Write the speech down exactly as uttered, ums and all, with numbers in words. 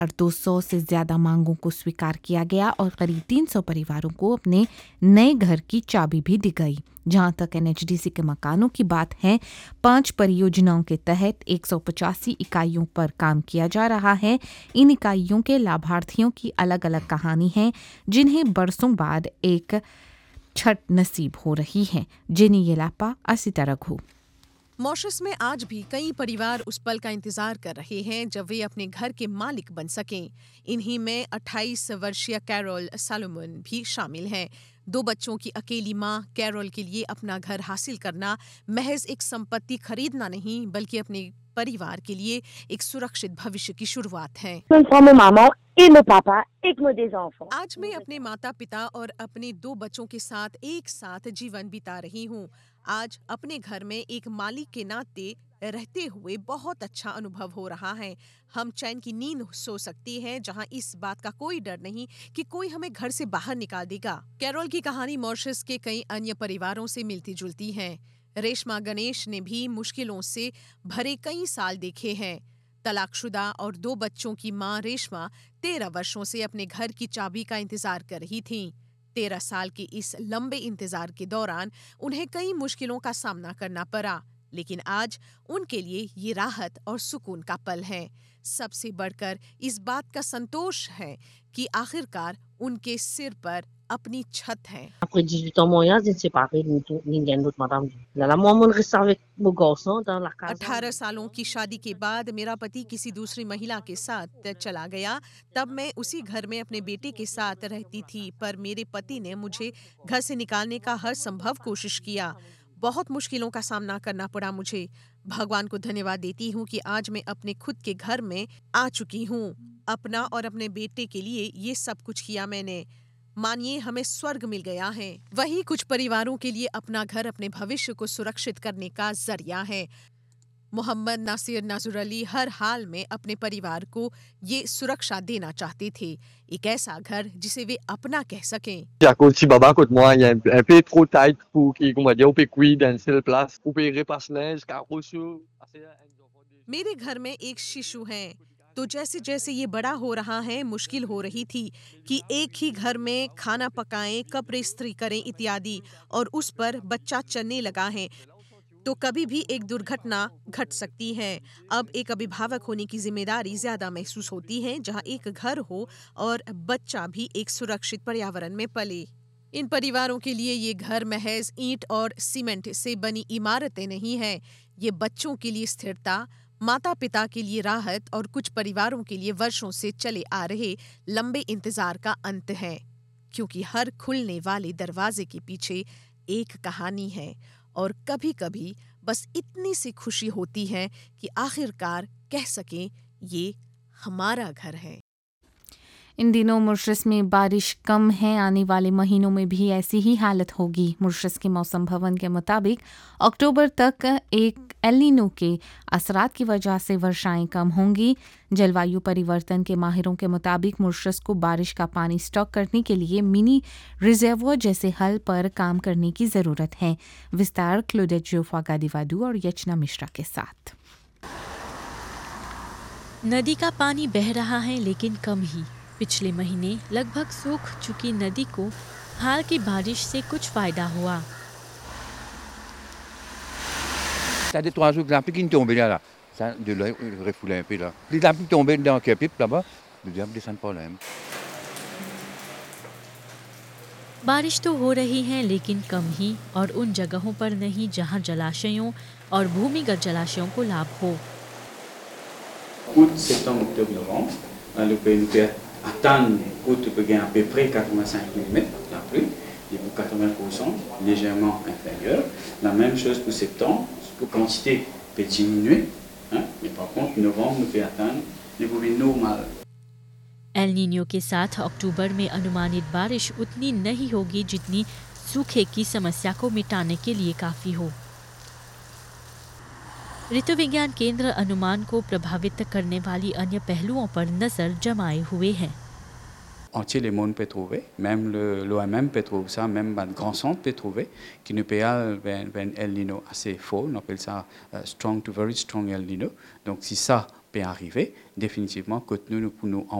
दो सौ से ज्यादा मांगों को स्वीकार किया गया और करीब तीन सौ परिवारों को अपने नए घर की चाबी भी दी गई। जहां तक एनएचडीसी के मकानों की बात है, पांच परियोजनाओं के तहत एक सौ पचासी इकाइयों पर काम किया जा रहा है। इन इकाइयों के लाभार्थियों की अलग अलग कहानी है, जिन्हें बरसों बाद एक छठ नसीब हो रही है। जेनी येलापा, असी तरह। मॉरिशस में आज भी कई परिवार उस पल का इंतजार कर रहे हैं जब वे अपने घर के मालिक बन सकें। इन्हीं में अट्ठाईस वर्षीय कैरोल सलोमन भी शामिल हैं। दो बच्चों की अकेली मां कैरोल के लिए अपना घर हासिल करना महज एक संपत्ति खरीदना नहीं, बल्कि अपने परिवार के लिए एक सुरक्षित भविष्य की शुरुआत है। आज मैं अपने माता पिता और अपने दो बच्चों के साथ एक साथ जीवन बिता रही हूँ। आज अपने घर में एक मालिक के नाते रहते हुए बहुत अच्छा अनुभव हो रहा है। हम चैन की नींद सो सकती हैं, जहां इस बात का कोई डर नहीं कि कोई हमें घर से बाहर निकाल देगा। कैरोल की कहानी मॉरिशस के कई अन्य परिवारों से मिलती जुलती है। रेशमा गणेश ने भी मुश्किलों से भरे कई साल देखे हैं। तलाकशुदा और दो बच्चों की मां रेशमा तेरह वर्षों से अपने घर की चाबी का इंतजार कर रही थीं। तेरह साल के इस लंबे इंतजार के दौरान उन्हें कई मुश्किलों का सामना करना पड़ा, लेकिन आज उनके लिए ये राहत और सुकून का पल है। सबसे बढ़कर इस बात का संतोष है कि आखिरकार उनके सिर पर अपनी छत है। Après dix-huit ans de mariage, ils se séparés, ni tout- ni l'un d'autre, madame. Là, là, moi, moi, je restais avec mon garçon dans la casa. अठारह सालों की शादी के बाद मेरा पति किसी दूसरी महिला के साथ चला गया। तब मैं उसी घर में अपने बेटे के साथ रहती थी, पर मेरे पति ने मुझे घर से निकालने का हर संभव कोशिश किया। बहुत मुश्किलों का सामना करना पड़ा मुझे। भगवान को धन्यवाद देती हूँ कि आज मैं अपने खुद के घर में आ चुकी हूँ। अपना और अपने बेटे के लिए ये सब कुछ किया मैंने। मानिए हमें स्वर्ग मिल गया है। वहीं कुछ परिवारों के लिए अपना घर अपने भविष्य को सुरक्षित करने का जरिया है। मोहम्मद नासिर नाजुर अली हर हाल में अपने परिवार को ये सुरक्षा देना चाहते थे, एक ऐसा घर जिसे वे अपना कह सकें। À côté, si baba côté moi, il y a un, un peu trop tight pour qu'il comment dire, on peut cuire dans une seule place, on peut repasser neige, carreau मेरे घर में एक शिशु है, तो जैसे जैसे ये बड़ा हो रहा है मुश्किल हो रही थी कि एक ही घर में खाना पकाएं, कपड़े इस्त्री करें इत्यादि, और उस पर बच्चा चलने लगा है तो कभी भी एक दुर्घटना घट सकती है। अब एक अभिभावक होने की जिम्मेदारी ज्यादा महसूस होती है, जहां एक घर हो और बच्चा भी एक सुरक्षित पर्यावरण में पले। इन परिवारों के लिए ये घर महज ईंट और सीमेंट से बनी इमारतें नहीं हैं। ये बच्चों के लिए स्थिरता, माता पिता के लिए राहत और कुछ परिवारों के लिए वर्षों से चले आ रहे लंबे इंतजार का अंत है। क्योंकि हर खुलने वाले दरवाजे के पीछे एक कहानी है, और कभी-कभी बस इतनी सी खुशी होती है कि आखिरकार कह सकें ये हमारा घर है। इन दिनों मॉरिशस में बारिश कम है। आने वाले महीनों में भी ऐसी ही हालत होगी। मॉरिशस के मौसम भवन के मुताबिक अक्टूबर तक एक एल नीनो के असरात की वजह से वर्षाएं कम होंगी। जलवायु परिवर्तन के माहिरों के मुताबिक मॉरिशस को बारिश का पानी स्टॉक करने के लिए मिनी रिजर्वोयर जैसे हल पर काम करने की ज़रूरत है। विस्तार क्लोडेट जोफा गादीवादू और यचना मिश्रा के साथ। नदी का पानी बह रहा है, लेकिन कम ही। पिछले महीने लगभग सूख चुकी नदी को हाल की बारिश से कुछ फायदा हुआ। Ça des trois jours que la pluie qui tombe là, là. Ça, de là, il refoulait un peu là. Puis la pluie tombait dans le pipe là-bas, le diable descend pas là. बारिश तो हो रही है, लेकिन कम ही, और उन जगहों पर नहीं जहां जलाशयों और भूमिगत जलाशयों को लाभ हो। Août, septembre, octobre, novembre, le pays nous peut attendre août peut gagner à peu près quatre-vingt-cinq millimètres la pluie, et pour quatre-vingts pour cent légèrement inférieur. La même chose pour septembre, la quantité peut diminuer, hein, mais par contre novembre nous peut atteindre les volumes normaux. El Nino के साथ अक्टूबर में अनुमानित बारिश उतनी नहीं होगी जितनी सूखे की समस्या को मिटाने के लिए काफी हो। ऋतु विज्ञान केंद्र अनुमान को प्रभावित करने वाली अन्य पहलुओं पर नजर जमाए हुए हैं। Entier le monde peut trouver, même l'O M M peut trouver ça, même le grand centre peut trouver, qui nous peut avoir un El Nino assez fort, on appelle ça uh, strong to very strong El Nino. Donc si ça peut arriver définitivement que nous, nous